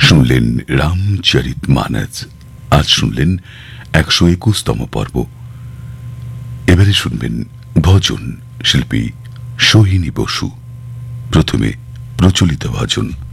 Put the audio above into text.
শুনলেন রামচরিত মানস। আজ শুনলেন 121তম পর্ব। এবারে শুনবেন ভজন, শিল্পী সোহিনী বসু। প্রথমে প্রচলিত ভজন।